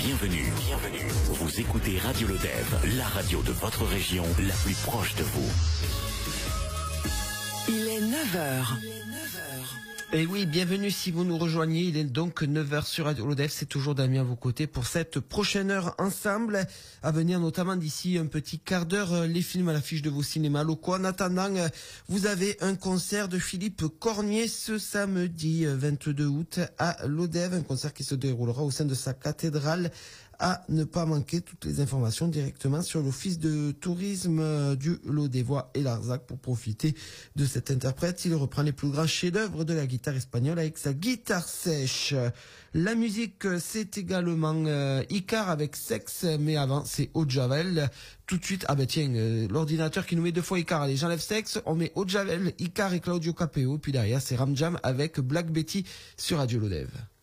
Bienvenue. Vous écoutez Radio Lodève, la radio de votre région, la plus proche de vous. Il est 9h. Et oui, bienvenue si vous nous rejoignez. Il est donc 9h sur Radio Lodève. C'est toujours Damien à vos côtés pour cette prochaine heure ensemble. À venir notamment d'ici un petit quart d'heure, les films à l'affiche de vos cinémas locaux. En attendant, vous avez un concert de Philippe Cornier ce samedi 22 août à Lodève. Un concert qui se déroulera au sein de sa cathédrale. À ne pas manquer, toutes les informations directement sur l'office de tourisme du Lodévois et Larzac pour profiter de cet interprète. Il reprend les plus grands chefs-d'œuvre de la guitare espagnole avec sa guitare sèche. La musique, c'est également Icar avec Sexe, mais avant c'est Eau de Javel. Tout de suite, l'ordinateur qui nous met deux fois Icar. Allez, j'enlève Sexe, on met Eau de Javel, Icar et Claudio Capeo, puis derrière c'est Ram Jam avec Black Betty sur Radio Lodève.